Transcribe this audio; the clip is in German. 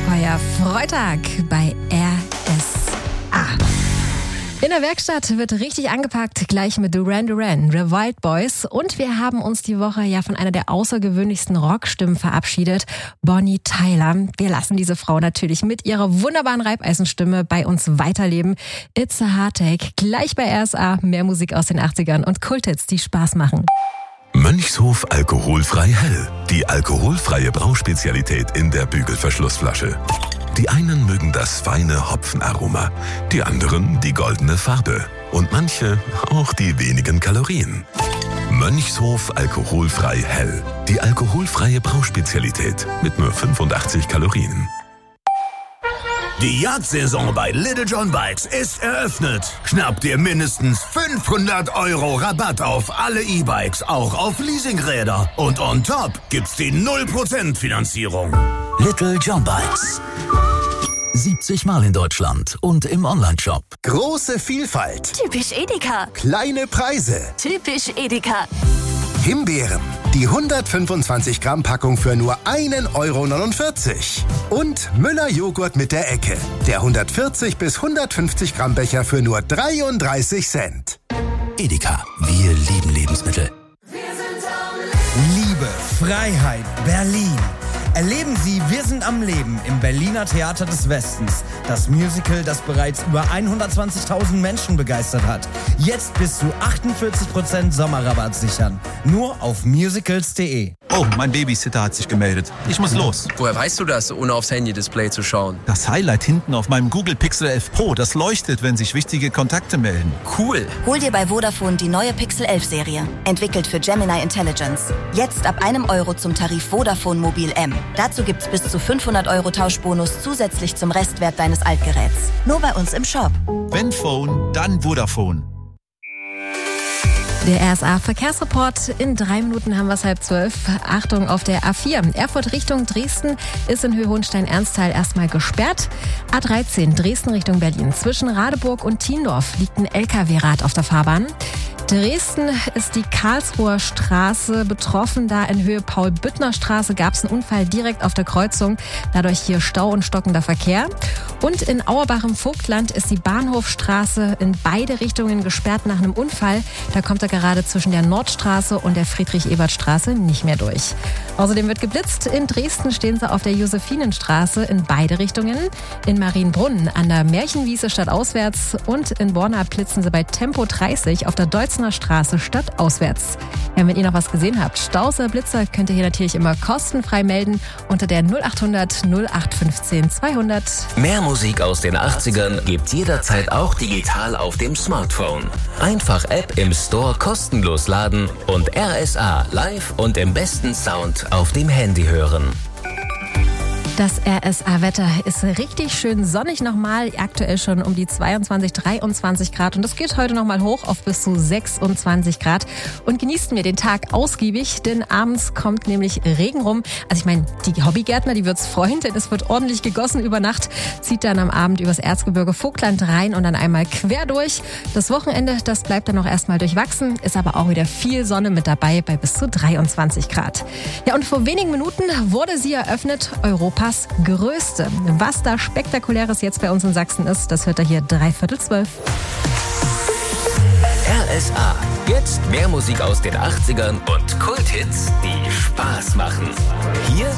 Freitag bei RSA. In der Werkstatt wird richtig angepackt, gleich mit Duran Duran, The Wild Boys. Und wir haben uns die Woche ja von einer der außergewöhnlichsten Rockstimmen verabschiedet, Bonnie Tyler. Wir lassen diese Frau natürlich mit ihrer wunderbaren Reibeisenstimme bei uns weiterleben. It's a Heartache, gleich bei RSA, mehr Musik aus den 80ern und Kulthits, die Spaß machen. Mönchshof alkoholfrei hell. Die alkoholfreie Brauspezialität in der Bügelverschlussflasche. Die einen mögen das feine Hopfenaroma, die anderen die goldene Farbe und manche auch die wenigen Kalorien. Mönchshof alkoholfrei hell. Die alkoholfreie Brauspezialität mit nur 85 Kalorien. Die Jagdsaison bei Little John Bikes ist eröffnet. Schnapp dir mindestens 500 € Rabatt auf alle E-Bikes, auch auf Leasingräder. Und on top gibt's die 0% Finanzierung. Little John Bikes. 70 Mal in Deutschland und im Onlineshop. Große Vielfalt. Typisch Edeka. Kleine Preise. Typisch Edeka. Himbeeren. Die 125 Gramm Packung für nur 1,49 €. Und Müller Joghurt mit der Ecke. Der 140 bis 150 Gramm Becher für nur 33 Cent. Edeka. Wir lieben Lebensmittel. Liebe, Freiheit, Berlin. Erleben Sie Wir sind am Leben im Berliner Theater des Westens. Das Musical, das bereits über 120.000 Menschen begeistert hat. Jetzt bis zu 48% Sommerrabatt sichern. Nur auf musicals.de. Oh, mein Babysitter hat sich gemeldet. Ich muss los. Woher weißt du das, ohne aufs Handy-Display zu schauen? Das Highlight hinten auf meinem Google Pixel 11 Pro, das leuchtet, wenn sich wichtige Kontakte melden. Cool. Hol dir bei Vodafone die neue Pixel 11 Serie. Entwickelt für Gemini Intelligence. Jetzt ab €1 zum Tarif Vodafone Mobil M. Dazu gibt's bis zu 500 € Tauschbonus zusätzlich zum Restwert deines Altgeräts. Nur bei uns im Shop. Wenn Phone, dann Vodafone. Der RSA-Verkehrsreport. In 3 Minuten haben wir es 11:30. Achtung auf der A4. Erfurt Richtung Dresden ist in Höhe Hohenstein-Ernsthal erstmal gesperrt. A13 Dresden Richtung Berlin. Zwischen Radeburg und Thiendorf liegt ein LKW-Rad auf der Fahrbahn. Dresden ist die Karlsruher Straße betroffen. Da in Höhe Paul-Büttner-Straße gab es einen Unfall direkt auf der Kreuzung. Dadurch hier Stau und stockender Verkehr. Und in Auerbach im Vogtland ist die Bahnhofstraße in beide Richtungen gesperrt nach einem Unfall. Da kommt er gerade zwischen der Nordstraße und der Friedrich-Ebert-Straße nicht mehr durch. Außerdem wird geblitzt. In Dresden stehen sie auf der Josephinenstraße in beide Richtungen. In Marienbrunn an der Märchenwiese stadtauswärts und in Borna blitzen sie bei Tempo 30 auf der Deutzener Straße stadtauswärts. Ja, wenn ihr noch was gesehen habt, Staus oder Blitzer, könnt ihr hier natürlich immer kostenfrei melden unter der 0800 0815 200. Mehr Musik aus den 80ern gibt jederzeit auch digital auf dem Smartphone. Einfach App im Store kostenlos laden und RSA live und im besten Sound auf dem Handy hören. Das RSA-Wetter ist richtig schön sonnig nochmal, aktuell schon um die 22, 23 Grad und das geht heute nochmal hoch auf bis zu 26 Grad und genießen wir den Tag ausgiebig, denn abends kommt nämlich Regen rum. Also ich meine, die Hobbygärtner, die wird's freuen, denn es wird ordentlich gegossen über Nacht, zieht dann am Abend übers Erzgebirge Vogtland rein und dann einmal quer durch. Das Wochenende, das bleibt dann noch erstmal durchwachsen, ist aber auch wieder viel Sonne mit dabei bei bis zu 23 Grad. Ja, und vor wenigen Minuten wurde sie eröffnet, Europas größte. Was da Spektakuläres jetzt bei uns in Sachsen ist, das hört ihr hier 11:45. RSA. Jetzt mehr Musik aus den 80ern und Kulthits, die Spaß machen. Hier